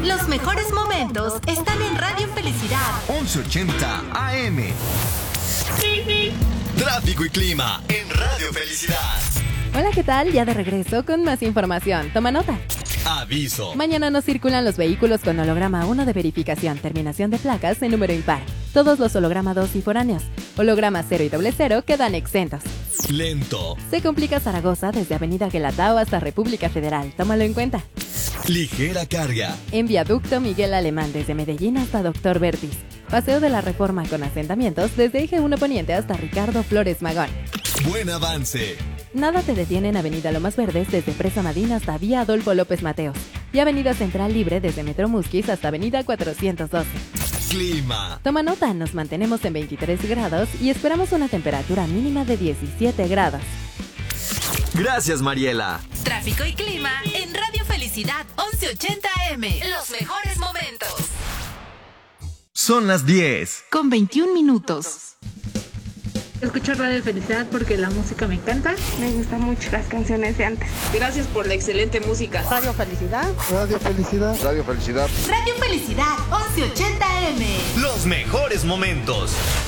Los mejores momentos están en Radio Felicidad 1180 AM. Tráfico y clima en Radio Felicidad. Hola, ¿qué tal? Ya de regreso con más información. Toma nota. Aviso. Mañana no circulan los vehículos con holograma 1 de verificación, terminación de placas en número impar. Todos los holograma 2 y foráneos. Holograma 0 y 00 quedan exentos. Lento. Se complica Zaragoza desde Avenida Guelatao hasta República Federal. Tómalo en cuenta. Ligera carga. En viaducto Miguel Alemán desde Medellín hasta Doctor Vertis. Paseo de la Reforma con asentamientos desde Eje 1 Poniente hasta Ricardo Flores Magón. Buen avance. Nada te detiene en Avenida Lomas Verdes desde Presa Madina hasta Vía Adolfo López Mateos. Y Avenida Central Libre desde Metro Musquis hasta Avenida 412. Clima. Toma nota, nos mantenemos en 23 grados y esperamos una temperatura mínima de 17 grados. Gracias, Mariela. Tráfico y clima en Radio Felicidad 1180 AM. Los mejores momentos. Son las 10. Con 21 minutos. Escucho Radio Felicidad porque la música me encanta. Me gustan mucho las canciones de antes. Gracias por la excelente música. Radio Felicidad. Radio Felicidad. Radio Felicidad. Radio Felicidad 1180 AM. Los mejores momentos.